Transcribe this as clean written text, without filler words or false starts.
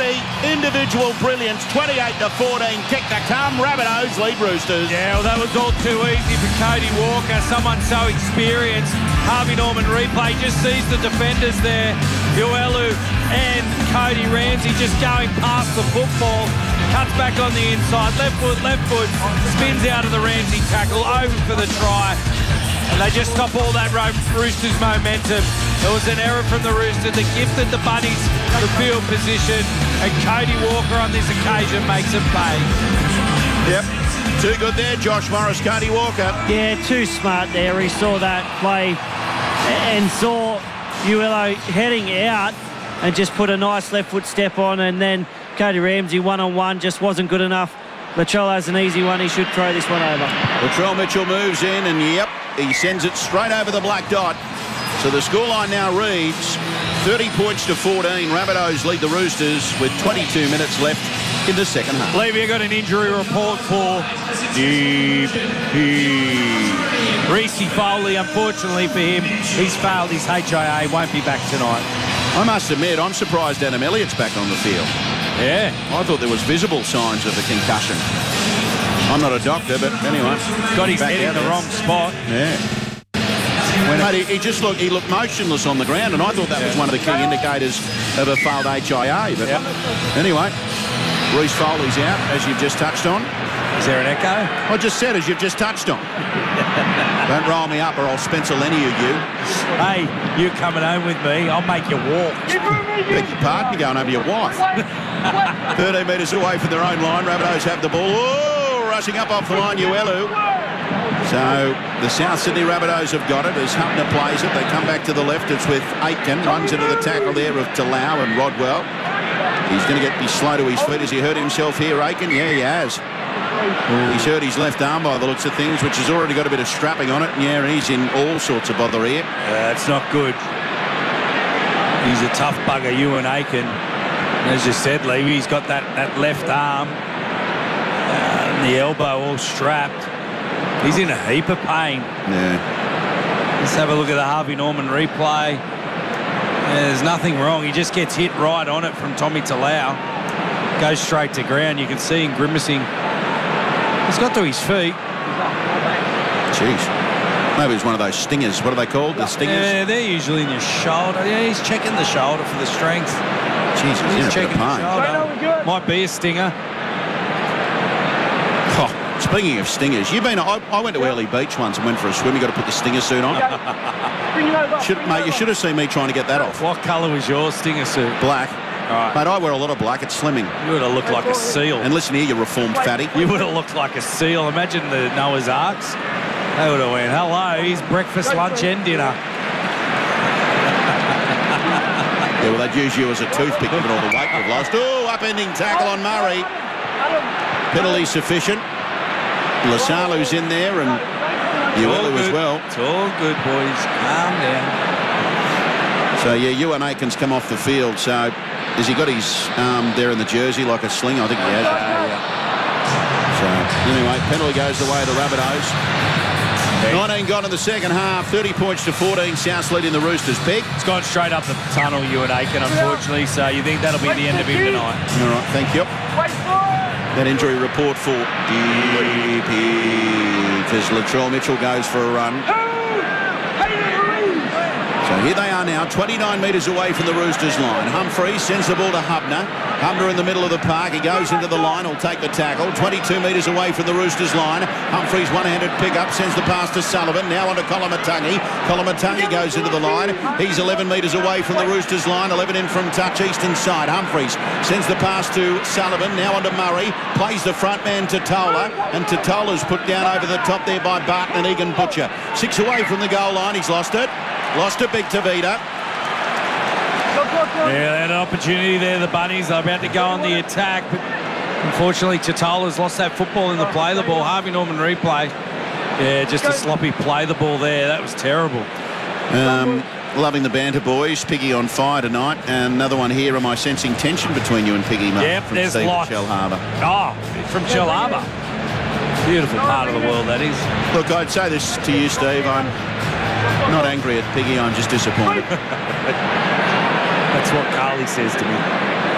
Cody, individual brilliance, 28-14, kick to come. Rabbitohs lead Roosters. Yeah, well, that was all too easy for Cody Walker, someone so experienced. Harvey Norman replay just sees the defenders there, Uelu and Cody Ramsey just going past the football. Cuts back on the inside, left foot, spins out of the Ramsey tackle, over for the try. And they just stop all that Roosters momentum. There was an error from the Roosters that gifted the Bunnies the field position, and Cody Walker on this occasion makes it pay. Yep. Too good there, Josh Morris, Cody Walker. Yeah, too smart there. He saw that play and saw Uelu heading out and just put a nice left foot step on, and then Cody Ramsey one-on-one just wasn't good enough. Latrell has an easy one. He should throw this one over. Latrell Mitchell moves in, and yep, he sends it straight over the black dot. So the scoreline now reads 30 points to 14. Rabbitohs lead the Roosters with 22 minutes left in the second half. Levy, got an injury report for Reece Foley. Unfortunately for him, he's failed his HIA, won't be back tonight. I must admit, I'm surprised Adam Elliott's back on the field. Yeah. I thought there was visible signs of a concussion. I'm not a doctor, but anyway. Got his head in the wrong spot. Yeah. Mate, he looked motionless on the ground, and I thought that was one of the key indicators of a failed HIA. But anyway, Reece Foley's out, as you've just touched on. Is there an echo? I just said, as you've just touched on. Don't roll me up or I'll Spencer Lenny you. Hey, you coming home with me, I'll make you walk. Beg your pardon, you're going over your wife. 13 metres away from their own line. Rabbitohs have the ball. Oh, rushing up off the line, Uelu. So the South Sydney Rabbitohs have got it as Hupner plays it. They come back to the left. It's with Aitken. Runs into the tackle there of Talau and Rodwell. He's going to be slow to his feet. Has he hurt himself here, Aitken? Yeah, he has. He's hurt his left arm by the looks of things, which has already got a bit of strapping on it. Yeah, and he's in all sorts of bother here. That's not good. He's a tough bugger, Ewan Aitken. As you said, Levy, he's got that left arm and the elbow all strapped. He's in a heap of pain. Yeah. Let's have a look at the Harvey Norman replay. There's nothing wrong. He just gets hit right on it from Tommy Talau. Goes straight to ground. You can see him grimacing. He's got to his feet. Jeez. Maybe it's one of those stingers. What are they called? The stingers? Yeah, they're usually in your shoulder. Yeah, he's checking the shoulder for the strength. Jesus, he's checking the shoulder. Might be a stinger. Oh, speaking of stingers, you've been. I went to Early Beach once and went for a swim. You got to put the stinger suit on. Mate, you should have seen me trying to get that off. What colour was your stinger suit? Black. Right. Mate, I wear a lot of black. It's slimming. You would have looked like a seal. And listen here, you reformed fatty. You would have looked like a seal. Imagine the Noah's Arks. They would have went, hello, he's breakfast, lunch and dinner. Yeah, well, they'd use you as a toothpick given all the weight we've lost. Oh, upending tackle on Murray. Penalty sufficient. Lasalu's in there and Uelu as well. It's all good, boys. Calm down. So, yeah, Ewan Aitken's come off the field. So, has he got his arm there in the jersey like a sling? I think he has. So, anyway, penalty goes the way of the Rabbitohs. 19 gone in the second half. 30 points to 14. South leading the Roosters. Big. It's gone straight up the tunnel, Ewan Aitken, unfortunately. So, you think that'll be the end of him tonight? All right, thank you. That injury report for DP, because Latrell Mitchell goes for a run. So here they are now, 29 metres away from the Roosters line. Humphreys sends the ball to Hubner. Hubner in the middle of the park. He goes into the line. He'll take the tackle. 22 metres away from the Roosters line. Humphreys one-handed pickup. Sends the pass to Sullivan. Now on to Koloamatangi. Koloamatangi goes into the line. He's 11 metres away from the Roosters line. 11 in from touch, eastern side. Humphreys sends the pass to Sullivan. Now on to Murray. Plays the front man to Tola. And Totola's put down over the top there by Barton and Egan Butcher. 6 away from the goal line. He's lost it. Lost it, Big Tavita. Yeah, they had an opportunity there, the Bunnies. They're about to go on the attack, but unfortunately Totola's lost that football in the play the ball. Harvey Norman replay. Yeah, just a sloppy play the ball there. That was terrible. Loving the banter, boys. Piggy on fire tonight. And another one here. Am I sensing tension between you and Piggy, mate? Yep, from there's Steve lots. Shellharbour. Oh, from Shellharbour. Beautiful part of the world, that is. Look, I'd say this to you, Steve. I'm not angry at Piggy. I'm just disappointed. That's what Carly says to me.